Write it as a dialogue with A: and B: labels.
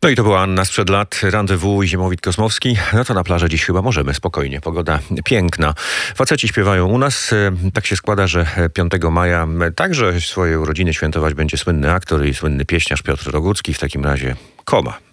A: No i to była Anna sprzed lat, Randewu i Ziemowit Kosmowski. No to na plażę dziś chyba możemy, spokojnie, pogoda piękna. Faceci śpiewają u nas. Tak się składa, że 5 maja także swoje urodziny świętować będzie słynny aktor i słynny pieśniarz Piotr Rogucki. W takim razie Koma.